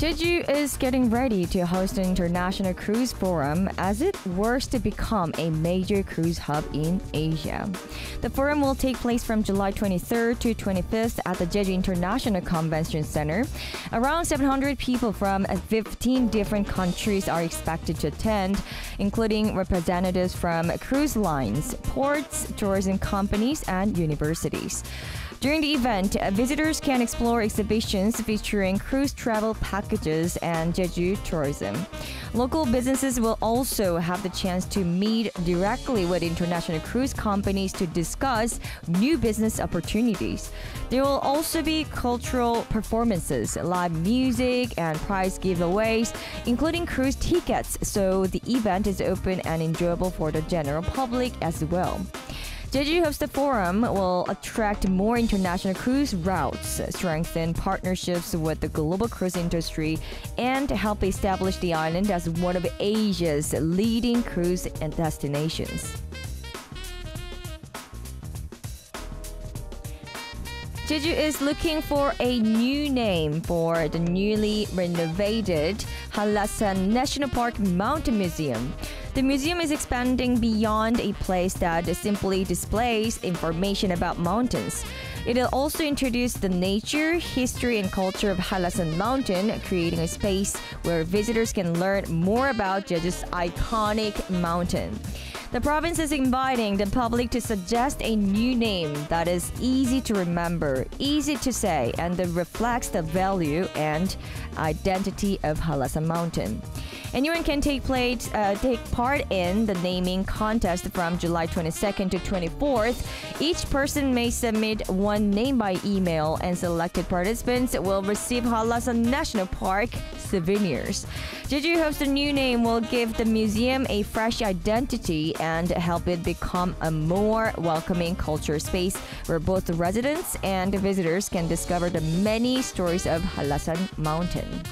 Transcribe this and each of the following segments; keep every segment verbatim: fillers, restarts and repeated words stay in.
Jeju is getting ready to host an international cruise forum as it works to become a major cruise hub in Asia. The forum will take place from July twenty-third to twenty-fifth at the Jeju International Convention Center. Around seven hundred people from fifteen different countries are expected to attend, including representatives from cruise lines, ports, tourism companies, and universities. During the event, visitors can explore exhibitions featuring cruise travel packages and Jeju tourism. Local businesses will also have the chance to meet directly with international cruise companies to discuss new business opportunities. There will also be cultural performances, live music, and prize giveaways, including cruise tickets, so the event is open and enjoyable for the general public as well. Jeju Host Forum will attract more international cruise routes, strengthen partnerships with the global cruise industry, and help establish the island as one of Asia's leading cruise destinations. Jeju is looking for a new name for the newly renovated Hallasan National Park Mountain Museum. The museum is expanding beyond a place that simply displays information about mountains. It will also introduce the nature, history, and culture of Hallasan Mountain, creating a space where visitors can learn more about Jeju's iconic mountain. The province is inviting the public to suggest a new name that is easy to remember, easy to say, and that reflects the value and identity of Hallasan Mountain. Anyone can take place, uh, take part in the naming contest from July twenty-second to twenty-fourth. Each person may submit one name by email, and selected participants will receive Hallasan National Park souvenirs. Jeju Host a new name will give the museum a fresh identity and help it become a more welcoming culture space where both the residents and the visitors can discover the many stories of Hallasan Mountain.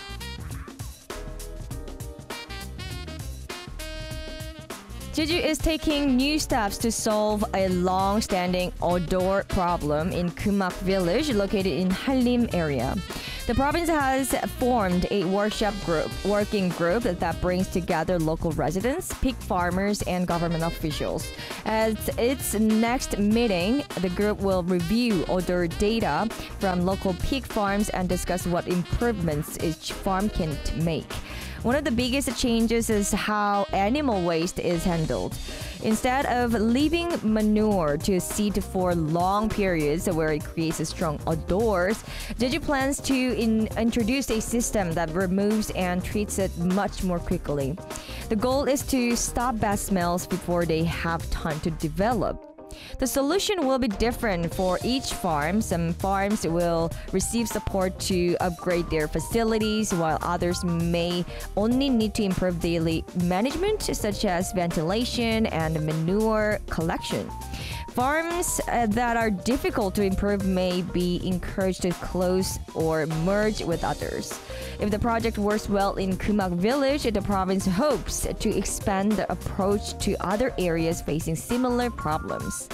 Jeju is taking new steps to solve a long-standing odor problem in Kumak village located in Hallim area. The province has formed a workshop group, working group that brings together local residents, pig farmers, and government officials. At its next meeting, the group will review odor data from local pig farms and discuss what improvements each farm can make. One of the biggest changes is how animal waste is handled. Instead of leaving manure to sit for long periods where it creates strong odors, Jeju plans to in introduce a system that removes and treats it much more quickly. The goal is to stop bad smells before they have time to develop. The solution will be different for each farm. Some farms will receive support to upgrade their facilities, while others may only need to improve daily management, such as ventilation and manure collection. Farms uh, that are difficult to improve may be encouraged to close or merge with others. If the project works well in Kumak village, the province hopes to expand the approach to other areas facing similar problems.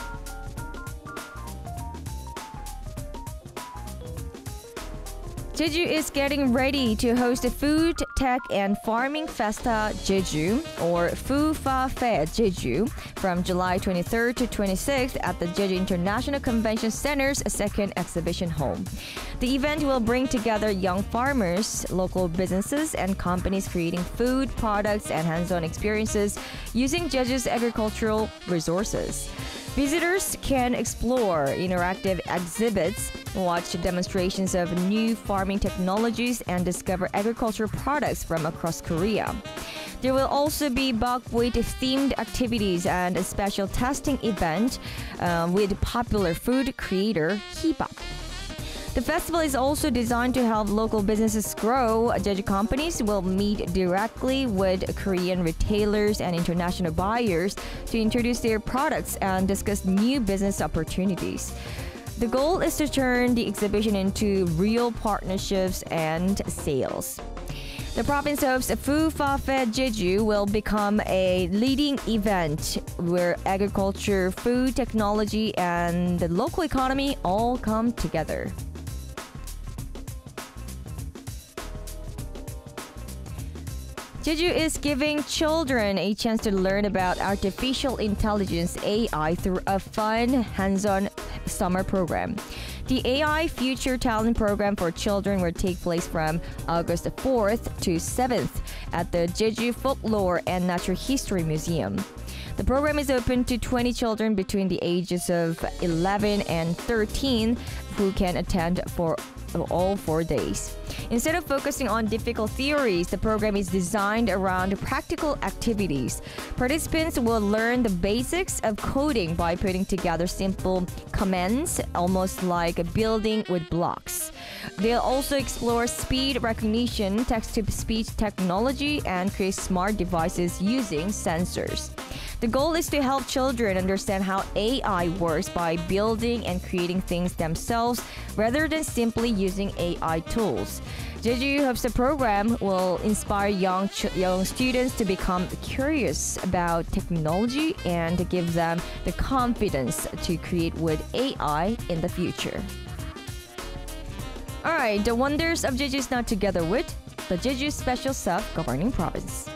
Jeju is getting ready to host the Food, Tech, and Farming Festa Jeju, or Fufa Fe Jeju, from July twenty-third to twenty-sixth at the Jeju International Convention Center's second exhibition hall. The event will bring together young farmers, local businesses, and companies creating food, products, and hands-on experiences using Jeju's agricultural resources. Visitors can explore interactive exhibits, watch demonstrations of new farming technologies, and discover agricultural products from across Korea. There will also be buckwheat-themed activities and a special testing event uh, with popular food creator Hibak. The festival is also designed to help local businesses grow. Jeju companies will meet directly with Korean retailers and international buyers to introduce their products and discuss new business opportunities. The goal is to turn the exhibition into real partnerships and sales. The province hopes Fufa Fe Jeju will become a leading event where agriculture, food, technology, and the local economy all come together. Jeju is giving children a chance to learn about artificial intelligence A I through a fun, hands-on summer program. The A I Future Talent Program for children will take place from August fourth to seventh at the Jeju Folklore and Natural History Museum. The program is open to twenty children between the ages of eleven and thirteen who can attend for all four days. Instead of focusing on difficult theories, the program is designed around practical activities. Participants will learn the basics of coding by putting together simple commands, almost like building with blocks. They'll also explore speed recognition, text-to-speech technology, and create smart devices using sensors. The goal is to help children understand how A I works by building and creating things themselves rather than simply using A I tools. Jeju hopes the program will inspire young ch- young students to become curious about technology and to give them the confidence to create with A I in the future. Alright, the wonders of Jeju is now together with the Jeju Special Self-Governing Province.